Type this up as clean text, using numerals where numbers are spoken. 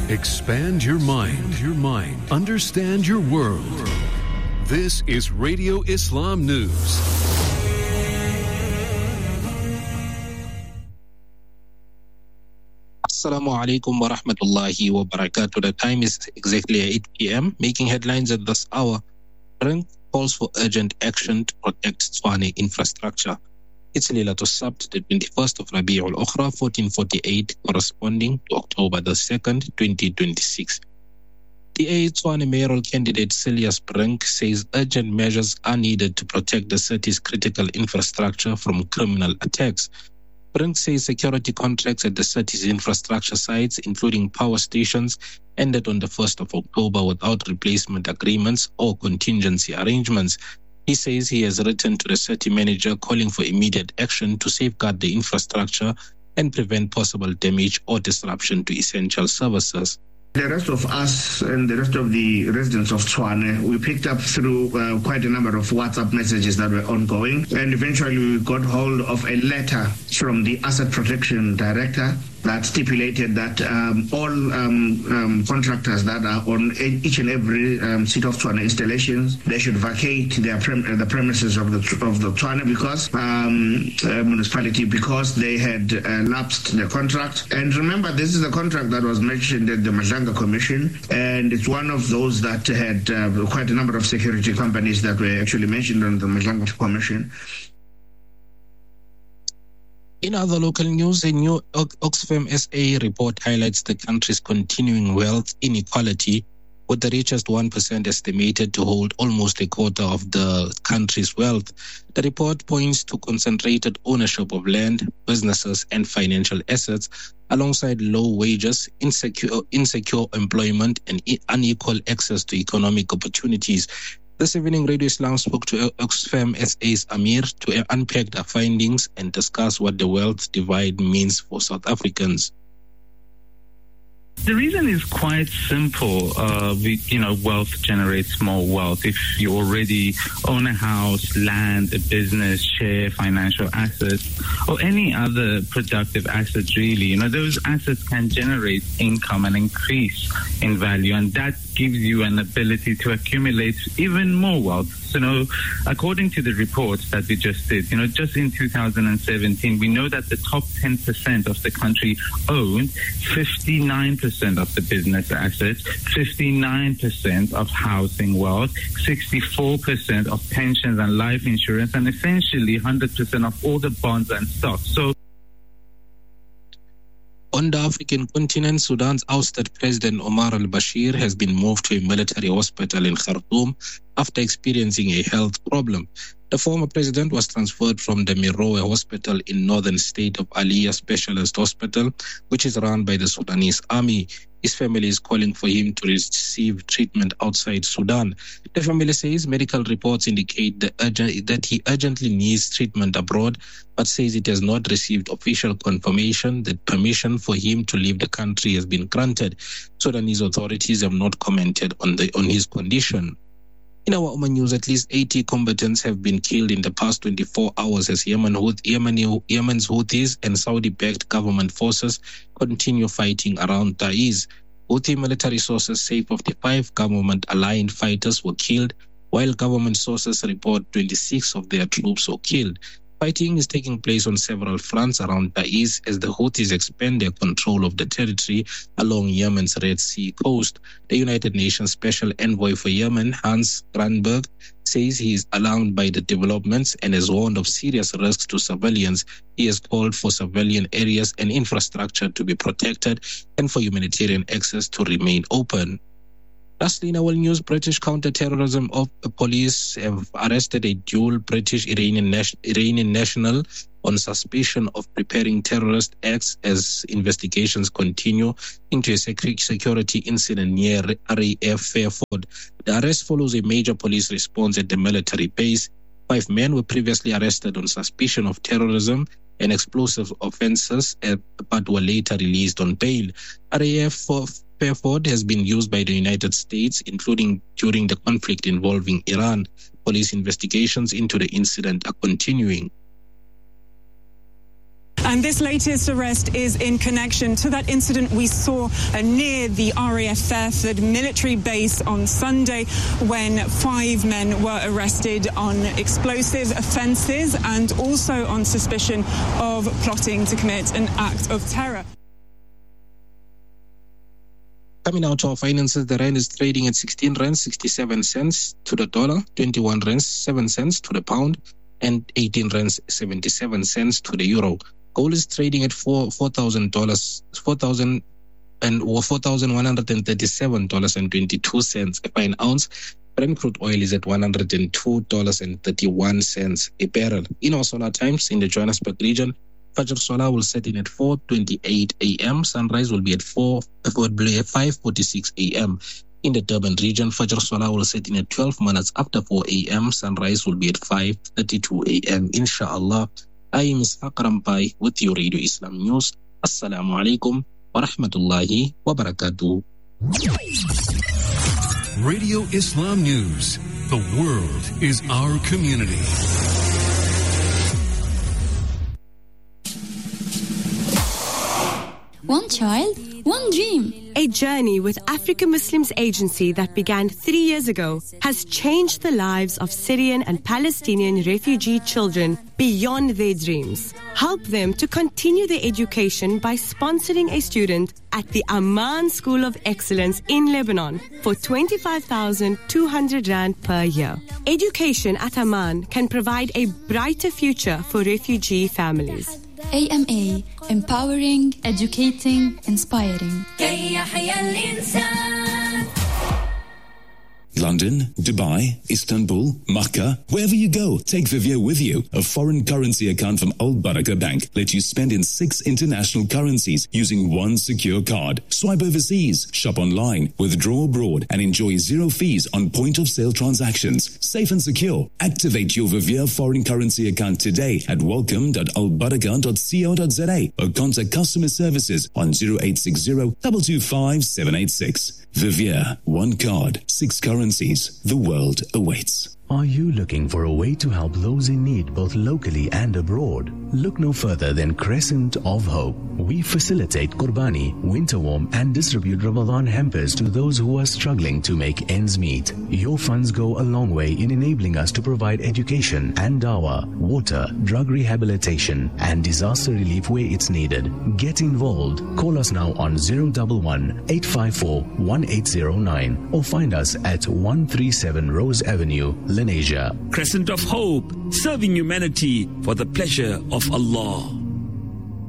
Expand your mind. Understand your world. This is Radio Islam News. Assalamu alaikum wa rahmatullahi wa barakatuh. The time is exactly 8 p.m. Making headlines at this hour. BRINC calls for urgent action to protect Tshwane infrastructure. It's Laylatul Sabt, the 21st of Rabi'ul Ukhra, 1448, corresponding to October the 2nd, 2026. DA Tshwane mayoral candidate Celius BRINC says urgent measures are needed to protect the city's critical infrastructure from criminal attacks. BRINC says security contracts at the city's infrastructure sites, including power stations, ended on the 1st of October without replacement agreements or contingency arrangements. He says he has written to the city manager calling for immediate action to safeguard the infrastructure and prevent possible damage or disruption to essential services. The rest of us and the rest of the residents of Tshwane, we picked up through quite a number of WhatsApp messages that were ongoing, and eventually we got hold of a letter from the Asset Protection Director that stipulated that all contractors that are on each and every City of Tshwane installations, they should vacate the premises of the Tshwane municipality because they had lapsed the contract. And remember, this is the contract that was mentioned at the Majanga Commission, and it's one of those that had quite a number of security companies that were actually mentioned on the Majanga Commission. In other local news, a new Oxfam SA report highlights the country's continuing wealth inequality, with the richest 1% estimated to hold almost a quarter of the country's wealth. The report points to concentrated ownership of land, businesses, and financial assets, alongside low wages, insecure employment, and unequal access to economic opportunities. This evening, Radio Islam spoke to Oxfam SA's Amir to unpack the findings and discuss what the wealth divide means for South Africans. The reason is quite simple. Wealth generates more wealth. If you already own a house, land, a business, share, financial assets, or any other productive assets, really, those assets can generate income and increase in value, and that gives you an ability to accumulate even more wealth. So, according to the reports that we just did, just in 2017, we know that the top 10% of the country owned 59% of the business assets, 59% of housing wealth, 64% of pensions and life insurance, and essentially 100% of all the bonds and stocks. So, on the African continent, Sudan's ousted President Omar al-Bashir has been moved to a military hospital in Khartoum after experiencing a health problem. The former president was transferred from the Merowe Hospital in northern state of Aliyah Specialist Hospital, which is run by the Sudanese army. His family is calling for him to receive treatment outside Sudan. The family says medical reports indicate that he urgently needs treatment abroad, but says it has not received official confirmation that permission for him to leave the country has been granted. Sudanese authorities have not commented on his condition. In our Oman news, at least 80 combatants have been killed in the past 24 hours as Yemen's Houthis and Saudi-backed government forces continue fighting around Taiz. Houthi military sources say 55 government-aligned fighters were killed, while government sources report 26 of their troops were killed. Fighting is taking place on several fronts around Taiz as the Houthis expand their control of the territory along Yemen's Red Sea coast. The United Nations Special Envoy for Yemen, Hans Granberg, says he is alarmed by the developments and has warned of serious risks to civilians. He has called for civilian areas and infrastructure to be protected and for humanitarian access to remain open. Lastly, in our news, British counter-terrorism police have arrested a dual British-Iranian national on suspicion of preparing terrorist acts as investigations continue into a security incident near RAF Fairford. The arrest follows a major police response at the military base. 5 men were previously arrested on suspicion of terrorism and explosive offences, but were later released on bail. RAF Fairford has been used by the United States, including during the conflict involving Iran. Police investigations into the incident are continuing. And this latest arrest is in connection to that incident we saw near the RAF Fairford military base on Sunday, when 5 men were arrested on explosive offences and also on suspicion of plotting to commit an act of terror. Coming out to our finances, the rand is trading at 16 rand 67 cents to the dollar, 21 rand 7 cents to the pound, and 18 rand 77 cents to the euro. Gold is trading at $4,137.22 a fine ounce. Brent crude oil is at $102.31 a barrel. In our solar times in the Johannesburg region, Fajr Solar will set in at 4:28 a.m. Sunrise will be at 5:46 a.m. In the Durban region, Fajr Solar will set in at 12 minutes after 4 a.m. Sunrise will be at 5:32 a.m. Inshallah. I am Ishaq Rampai with your Radio Islam News. Assalamu alaikum wa rahmatullahi wa barakatuh. Radio Islam News. The world is our community. One child, one dream. A journey with Africa Muslims Agency that began 3 years ago has changed the lives of Syrian and Palestinian refugee children beyond their dreams. Help them to continue their education by sponsoring a student at the Amman School of Excellence in Lebanon for 25,200 Rand per year. Education at Amman can provide a brighter future for refugee families. AMA, empowering, educating, inspiring. London, Dubai, Istanbul, Makkah, wherever you go, take Vivier with you. A foreign currency account from Al Barakah Bank lets you spend in 6 international currencies using one secure card. Swipe overseas, shop online, withdraw abroad, and enjoy 0 fees on point-of-sale transactions. Safe and secure. Activate your Vivier foreign currency account today at welcome.albarakah.co.za or contact customer services on 0860 225 786. Vivier, one card, 6 currencies. The world awaits. Are you looking for a way to help those in need both locally and abroad? Look no further than Crescent of Hope. We facilitate Qurbani, winter warm, and distribute Ramadan hampers to those who are struggling to make ends meet. Your funds go a long way in enabling us to provide education and dawah, water, drug rehabilitation, and disaster relief where it's needed. Get involved. Call us now on 011-854-1809 or find us at 137 Rose Avenue, Lenasia. Crescent of Hope, serving humanity for the pleasure of Allah.